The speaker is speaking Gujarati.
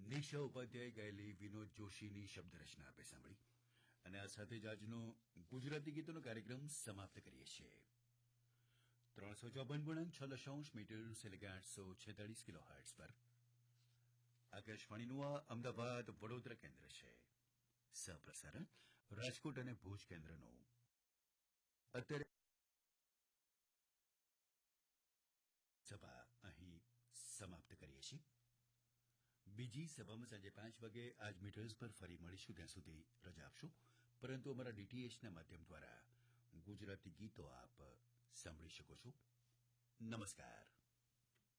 નિશા ઉપાધ્યાય ગાયેલી વિનોદ જોશીની શબ્દરચના આપે સાંભળી અને આ સાથે જ આજનો ગુજરાતી ગીતોનો કાર્યક્રમ સમાપ્ત કરીએ છીએ. 354.6 મીટર એટલે કે 846 કિલોહર્ટ્ઝ પર આકાશવાણીનું આ અમદાવાદ વડોદરા કેન્દ્ર છે. સહપ્રસારણ રાજકોટ અને ભુજ કેન્દ્રનું. અત્યારે સભા અહીં સમાપ્ત કરીએ છીએ. બીજી સભામાં સાંજે 5 વાગે આજ મીટર્સ પર ફરી મળીશું. ત્યાં સુધી રજા આપશો, પરંતુ અમારા ડીટીએચના માધ્યમ દ્વારા ગુજરાતી ગીતો આપ સાંભળી શકો છો. નમસ્કાર.